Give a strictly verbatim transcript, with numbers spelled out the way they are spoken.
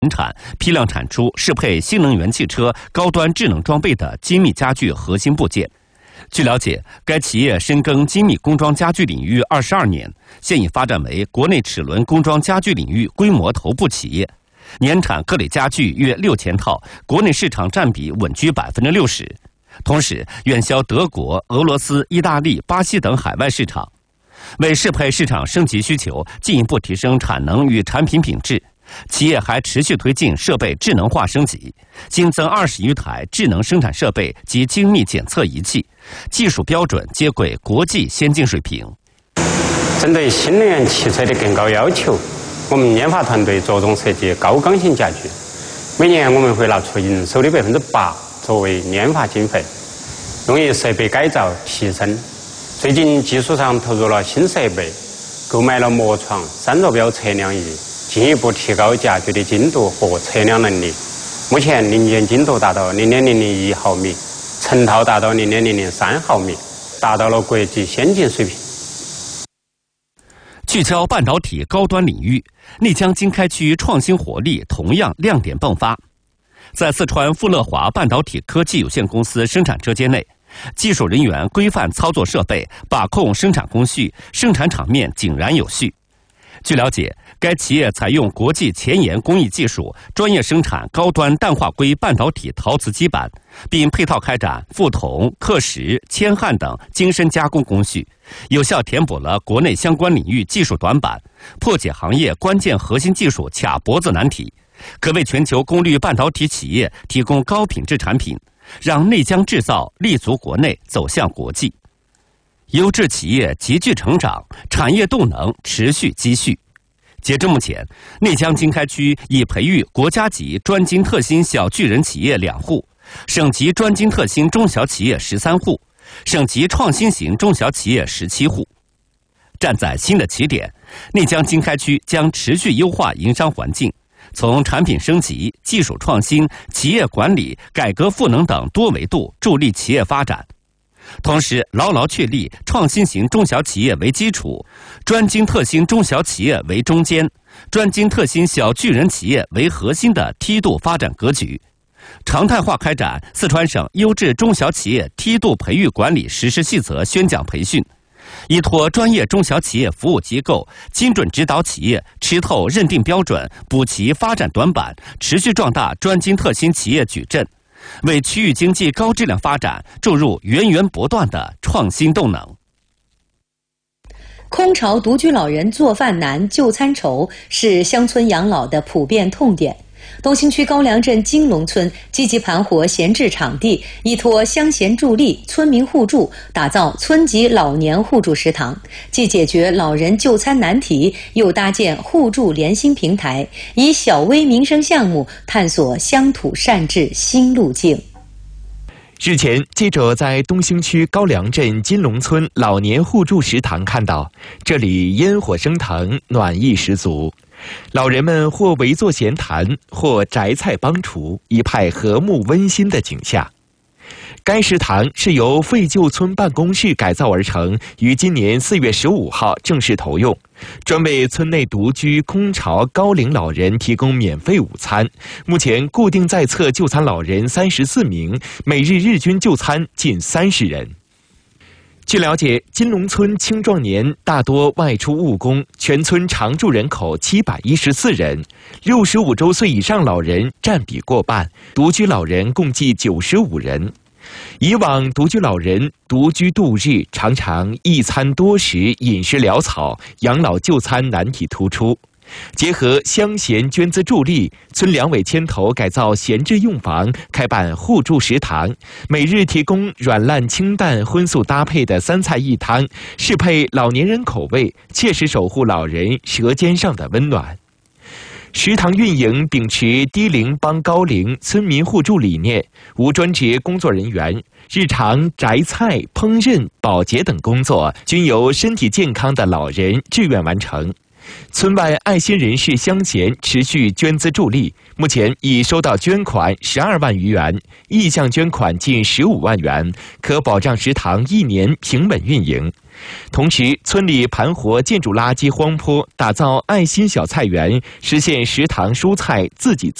产批量产出适配新能源汽车高端智能装备的精密家具核心部件。据了解，该企业深耕精密工装家具领域二十二年，现已发展为国内齿轮工装家具领域规模头部企业，年产各类家具约六千套，国内市场占比稳居百分之六十。同时，远销德国、俄罗斯、意大利、巴西等海外市场。为适配市场升级需求，进一步提升产能与产品品质，企业还持续推进设备智能化升级，新增二十余台智能生产设备及精密检测仪器，技术标准接轨国际先进水平。 针对新能源汽车的更高要求，我们研发团队着重设计高刚性家具。每年我们会拿出营收的百分之八作为研发经费，用于设备改造提升。最近技术上投入了新设备，购买了磨床、三座标测量仪，进一步提高家具的精度和测量能力。目前零件精度达到零点零零一毫米，成套达到零点零零三毫米，达到了国际先进水平。 聚焦半导体高端领域，内江经开区创新活力同样亮点迸发。在四川富乐华半导体科技有限公司生产车间内，技术人员规范操作设备，把控生产工序，生产场面井然有序。据了解，该企业采用国际前沿工艺技术，专业生产高端氮化硅半导体陶瓷基板，并配套开展覆铜、刻蚀、铅焊等精深加工工序，有效填补了国内相关领域技术短板，破解行业关键核心技术卡脖子难题，可为全球功率半导体企业提供高品质产品，让内江制造立足国内，走向国际。优质企业急剧成长，产业动能持续积蓄。截至目前，内江经开区已培育国家级专精特新小巨人企业两户，省级专精特新中小企业十三户，省级创新型中小企业十七户。站在新的起点，内江经开区将持续优化营商环境，从产品升级、技术创新、企业管理、改革赋能等多维度助力企业发展。同时，牢牢确立创新型中小企业为基础，专精特新中小企业为中坚，专精特新小巨人企业为核心的梯度发展格局，常态化开展四川省优质中小企业梯度培育管理实施细则宣讲培训，依托专业中小企业服务机构，精准指导企业吃透认定标准，补齐发展短板，持续壮大专精特新企业矩阵，为区域经济高质量发展注入源源不断的创新动能。 空巢独居老人做饭难、就餐愁是乡村养老的普遍痛点。东兴区高梁镇金龙村积极盘活闲置场地，依托乡贤助力、村民互助，打造村级老年互助食堂，既解决老人就餐难题，又搭建互助联心平台，以小微民生项目探索乡土善治新路径。 日前，记者在东兴区高梁镇金龙村老年互助食堂看到，这里烟火升腾，暖意十足。老人们或围坐闲谈，或摘菜帮厨，一派和睦温馨的景象。该食堂是由废旧村办公室改造而成，于今年四月十五号正式投用，专为村内独居空巢高龄老人提供免费午餐。目前固定在册就餐老人三十四名，每日日均就餐近三十人。据了解，金龙村青壮年大多外出务工，全村常住人口七百一十四人，六十五周岁以上老人占比过半，独居老人共计九十五人。以往独居老人独居度日，常常一餐多食，饮食潦草，养老就餐难题突出。结合乡贤捐资助力，村两委牵头改造闲置用房，开办互助食堂，每日提供软烂清淡荤素搭配的三菜一汤，适配老年人口味，切实守护老人舌尖上的温暖。食堂运营秉持低龄帮高龄、村民互助理念，无专职工作人员，日常摘菜、烹饪、保洁等工作均由身体健康的老人志愿完成。村外爱心人士乡贤持续捐资助力，目前已收到捐款十二万余元，意向捐款近十五万元，可保障食堂一年平稳运营。 同时，村里盘活建筑垃圾荒坡，打造爱心小菜园，实现食堂蔬菜自给自